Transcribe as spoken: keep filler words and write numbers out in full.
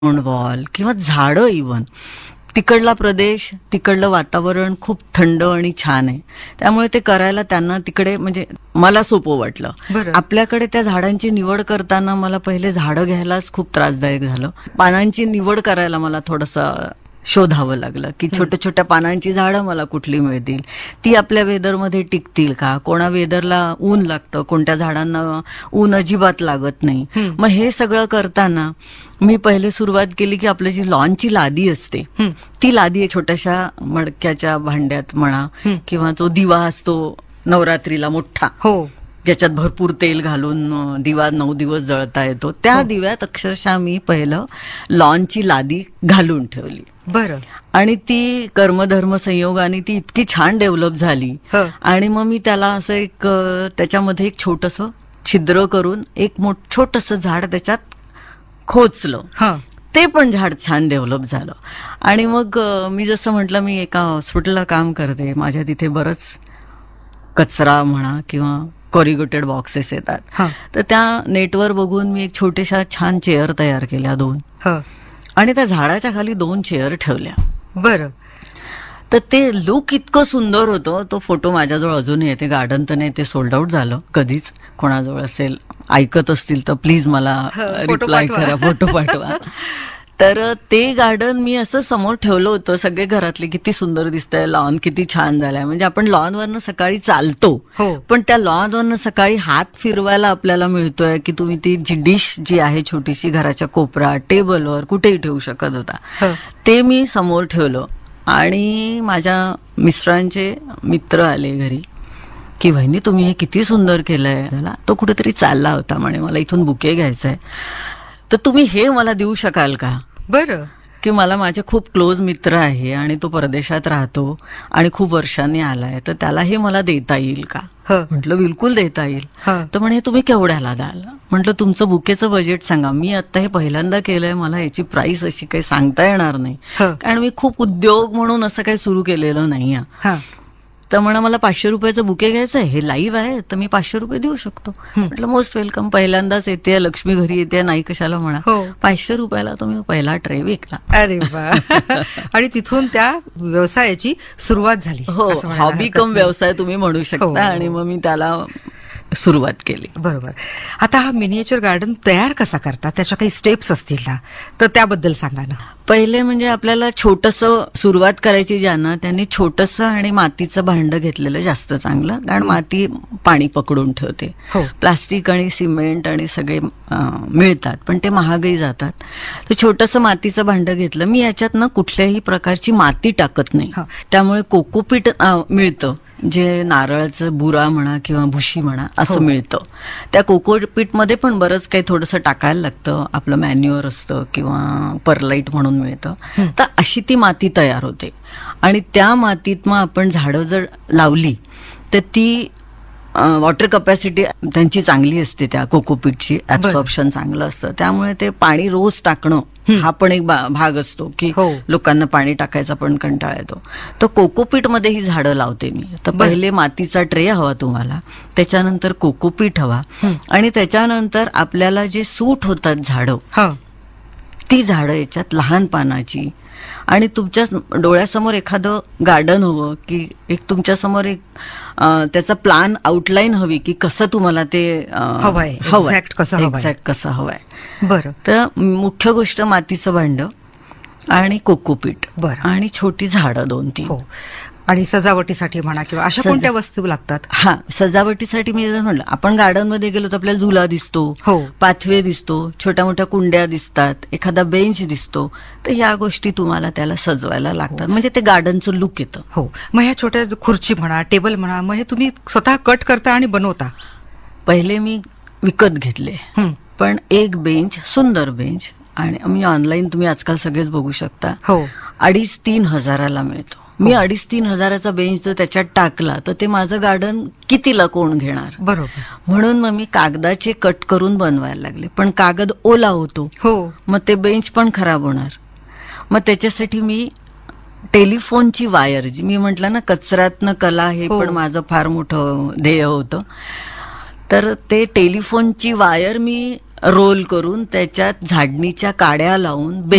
Wall किंवा झाडं even तिकडला प्रदेश तिकडलं वातावरण खूप थंड आणि छान आहे, त्यामुळे ते करायला त्यांना तिकडे म्हणजे मला सोपं वाटलं. बरं. आपल्याकडे त्या झाडांची निवड करताना मला पहिले झाडं घ्यायलाच खूप त्रासदायक झालं. पानांची निवड करायला मला थोडंसं शोधावं लागलं की छोट्या छोट्या पानांची झाडं मला कुठली मिळतील, ती आपल्या वेदरमध्ये टिकतील का, कोणा वेदरला ऊन लागतं, कोणत्या झाडांना ऊन अजिबात लागत नाही. मग हे सगळं करताना मी पहिले सुरुवात केली की आपली जी लॉनची लादी असते ती लादी एक छोट्याशा मडक्याच्या भांड्यात म्हणा किंवा जो दिवा असतो नवरात्रीला मोठा, हो, ज्याच्यात भरपूर तेल घालून अं, दिवा नऊ दिवस जळता येतो, त्या दिव्यात अक्षरशः मी पहिलं लॉनची लादी घालून ठेवली. बरं. आणि ती कर्मधर्म संयोगाने ती इतकी छान डेव्हलप झाली. हं. आणि मग मी त्याला असं एक अं, त्याच्यामध्ये एक छोटंसं छिद्र करून एक मोठ छोटंसं झाड त्याच्यात खोचलं. हा. ते पण झाड छान डेव्हलप झालं. आणि मग अं, मी जसं म्हटलं, मी एका हॉस्पिटलला काम करते, माझ्या तिथे बरंच कचरा म्हणा किंवा कॉरिगेटेड बॉक्सेस येतात, हा. तर त्या नेटवर बघून मी एक छोट्याशा छान चेअर तयार केल्या दोन, हा. आणि त्या झाडाच्या खाली दोन चेअर ठेवल्या. बरं. तर ते लुक इतकं सुंदर होतं. तो फोटो माझ्याजवळ अजूनही आहे. ते गार्डन तर नाही, ते सोल्ड आउट झालं कधीच. कोणाजवळ असेल ऐकत असतील तर प्लीज मला हं, फोटो रिप्लाय पाठवा. करा, फोटो पाठवा. तर ते गार्डन मी असं समोर ठेवलं होतं. सगळे घरातले किती सुंदर दिसतंय, लॉन किती छान झालाय. म्हणजे आपण लॉनवरनं सकाळी चालतो, हो. पण त्या लॉनवरनं सकाळी हात फिरवायला आपल्याला मिळतोय की तुम्ही ती जी डिश जी आहे छोटीशी घराच्या कोपऱ्यात टेबलवर कुठेही ठेवू शकत होता, हं. ते मी समोर ठेवलं. आणि माझ्या मिस्टरांचे मित्र आले घरी की वहिनी तुम्ही हे किती सुंदर केलंय. त्याला तो कुठेतरी चालला होता, म्हणे मला इथून बुके घ्यायचंय, तर तुम्ही हे मला देऊ शकाल का. बरं. की मला माझे खूप क्लोज मित्र आहे आणि तो परदेशात राहतो आणि खूप वर्षांनी आलाय, तर त्याला हे मला देता येईल का. हं. म्हटलं बिलकुल देता येईल. हं. तर म्हणे तुम्ही केवढ्याला द्याल. म्हटलं तुमचं बुकेचं बजेट सांगा. मी आता हे पहिल्यांदा केलंय, मला याची प्राइस अशी काही सांगता येणार नाही, हं. कारण मी खूप उद्योग म्हणून असं काही सुरू केलेलं नाही. हा. तर म्हणा मला पाचशे रुपयाचं बुके घ्यायचं आहे, हे लाईव्ह आहे तर मी पाचशे रुपये देऊ शकतो. म्हटलं मोस्ट वेलकम, पहिल्यांदाच येते, लक्ष्मी घरी येते, नाही कशाला म्हणा. हो. पाचशे रुपयाला तुम्ही पहिला ट्रे विकला. अरे वा. आणि तिथून त्या व्यवसायाची सुरुवात झाली. हो, असं म्हणायला हॉबी हरकत कम नाही. व्यवसाय तुम्ही म्हणू शकता. हो. आणि मग मी त्याला सुरुवात केली. बरोबर. आता हा मिनिएचर गार्डन तयार कसा करतात, त्याच्या काही स्टेप्स असतील ना, तर त्याबद्दल सांगा ना. पहिले म्हणजे आपल्याला छोटंसं सुरुवात करायची ज्यांना, त्यांनी छोटंसं आणि मातीचं भांडं घेतलेलं जास्त चांगलं, कारण माती पाणी पकडून ठेवते. हो. प्लास्टिक आणि सिमेंट आणि सगळे अं, मिळतात पण ते महागही जातात. तर छोटंसं मातीचं भांडं घेतलं मी. याच्यात ना कुठल्याही प्रकारची माती टाकत नाही, हा. त्यामुळे कोकोपीट अं, मिळतं, जे नारळाचं बुरा म्हणा किंवा भुशी म्हणा असं हो. मिळतं. त्या कोकोपीटमध्ये पण बरंच काही थोडंसं टाकायला लागतं, आपलं मॅन्युअर असतं किंवा परलाईट म्हणून मिळतं. तर अशी ती माती तयार होते. आणि त्या मातीत मग आपण झाडं जर लावली तर ती वॉटर कपॅसिटी त्यांची चांगली असते, त्या कोकोपीटची ऍब्सॉर्प्शन चांगलं असतं, त्यामुळे ते पाणी रोज टाकणं हा पण एक बा- भाग असतो की हो. लोकांना पाणी टाकायचा पण कंटाळा येतो. तर कोकोपीट मध्ये ही झाडं लावते मी. तर पहिले मातीचा ट्रे हवा तुम्हाला, त्याच्यानंतर कोकोपीट हवा, आणि त्याच्यानंतर आपल्याला जे सूट होतात झाडं हा. ती झाडं याच्यात लहान पानाची. आणि तुमच्या डोळ्यासमोर एखादं गार्डन हवं की एक तुमच्यासमोर एक अं, त्याचा प्लॅन आउटलाईन हवी की कसं तुम्हाला ते अं, हवंय, हवंय, exact कसं हवंय. एक्झॅक्ट कसं हवंय. बरं. तर मुख्य गोष्ट मातीचं भांड आणि कोकोपीट बरं. आणि छोटी झाडं दोन तीन. हो. आणि सजावटीसाठी म्हणा किंवा अशा सजा- कोणत्या वस्तू लागतात. हा, सजावटीसाठी मी जर म्हणलं, आपण गार्डन मध्ये गेलो तर आपल्याला झुला दिसतो, हो. पाथवे दिसतो, छोट्या मोठ्या कुंड्या दिसतात, एखादा बेंच दिसतो. तर या गोष्टी तुम्हाला त्याला सजवायला लागतात, म्हणजे ते गार्डनचं लुक येतं. हो. मग ह्या छोट्या खुर्ची म्हणा, टेबल म्हणा, मग हे तुम्ही स्वतः कट करता आणि बनवता. पहिले मी विकत घेतले, हं. पण एक बेंच, सुंदर बेंच, आणि मी ऑनलाईन तुम्ही आजकाल सगळेच बघू शकता, हो. अडीच तीन हजाराला मिळतो. मी अडीच तीन हजाराचा बेंच जर त्याच्यात टाकला तर ते माझं गार्डन कितीला कोण घेणार. बरोबर. म्हणून मग मी कागदाचे कट करून बनवायला लागले, पण कागद ओला होतो, हो. मग ते बेंच पण खराब होणार. मग त्याच्यासाठी मी टेलिफोनची वायर, जी मी म्हटलं ना कचऱ्यातनं कला, हे हो. पण माझं फार मोठं ध्येय होतं. तर ते टेलिफोनची वायर मी रोल करून त्याच्यात झाडणीच्या काड्या लावून